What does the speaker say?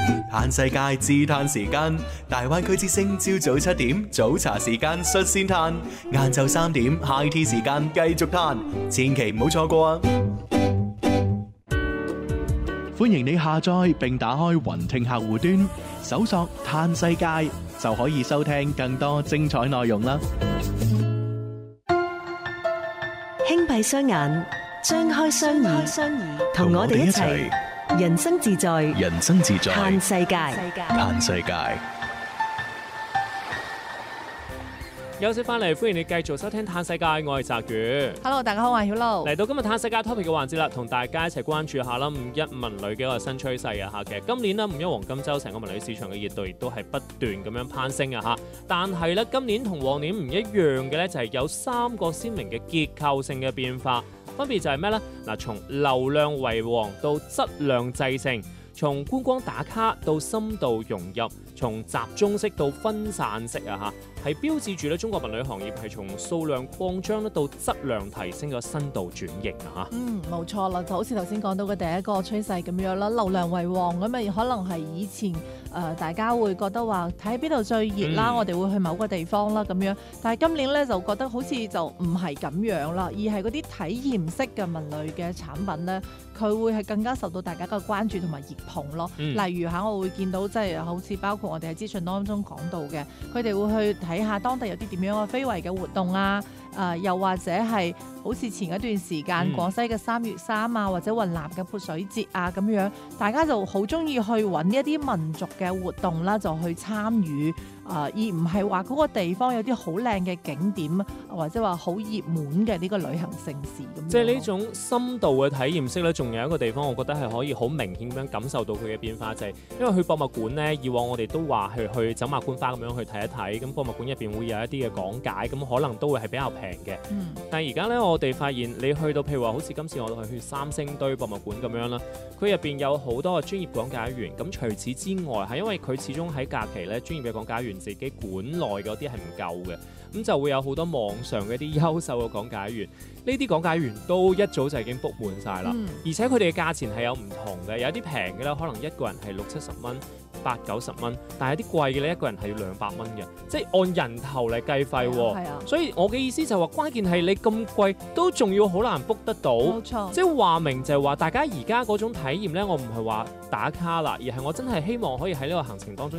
嘆世界自嘆時間，大灣區之聲朝早7點早茶時間率先嘆，晏晝3點 High Tea 時間繼續嘆，千祈唔好錯過啊！歡迎你下載並打開雲聽客戶端，搜索嘆世界就可以收聽更多精彩內容啦！ 輕閉雙眼，張開雙耳，同我哋一齊人生自在， 人生自在， 嘆世界， 嘆世界。 休息翻嚟，歡迎你繼續收聽《嘆世界》，我係澤宇。 Hello， 大家好，我係曉露。 嚟到今日《嘆世界》topic 嘅環節啦，同大家一齊關注下啦，五一文旅嘅一個新趨勢啊嚇。其實今年咧，五一黃金週成個文旅市場嘅熱度亦都係不斷咁樣攀升啊嚇。但係咧，今年同往年唔一樣嘅咧，就係有3個鮮明嘅結構性嘅變化，分別就係咩咧？嗱，從流量為王到質量制勝，從觀光打卡到深度融入，從集中式到分散式啊嚇，係標誌住咧中國文旅行業係從數量擴張咧到質量提升嘅深度轉型啊嚇。 冇錯啦，就好似頭先講到嘅第一個趨勢咁樣啦，流量為王咁咪可能係以前大家會覺得話睇邊度最熱啦，我哋會去某個地方啦咁樣，但係今年咧就覺得好似就唔係咁樣啦，而係嗰啲體驗式嘅文旅嘅產品咧，佢會係更加受到大家嘅關注同埋熱捧咯。例如我會見到即係好似包括我哋喺資訊當中講到嘅，佢哋會去睇下當地有啲點樣嘅非遺嘅活動啊，又或者係好似前一段時間廣西嘅3月3啊，或者雲南嘅潑水節啊咁樣，大家就好中意去揾一啲民族嘅活動啦，就去參與。而唔係話嗰個地方有啲好靚嘅景點，或者話好熱門嘅呢個旅行盛事咁。 即係呢種深度嘅體驗式咧，仲有一個地方，我覺得係可以好明顯咁樣感受到佢嘅變化，就係因為去博物館咧，以往我哋都話去走馬觀花咁樣去睇一睇，咁博物館入邊會有一啲嘅講解，咁可能都會係比較平嘅。但係而家咧，我哋發現你去到譬如話好似今次我哋去三星堆博物館咁樣啦，佢入邊有好多嘅專業講解員，咁除此之外係因為佢始終喺假期咧，專業嘅講解員自己館內嗰啲係唔夠嘅，咁就會有好多網上嘅一啲優秀嘅講解員，呢啲講解員都一早就已經 book 滿晒啦，而且佢哋嘅價錢係有唔同嘅，有啲平嘅咧，可能一個人係60-70蚊、80-90蚊，但係有啲貴嘅咧，一個人係要200蚊嘅，即係按人頭嚟計費喎。所以我嘅意思就係話，關鍵係你咁貴都仲要好難 book 得到，冇錯，即係話明就係話大家而家嗰種體驗咧，我唔係話打卡啦，而係我真係希望可以喺呢個行程當中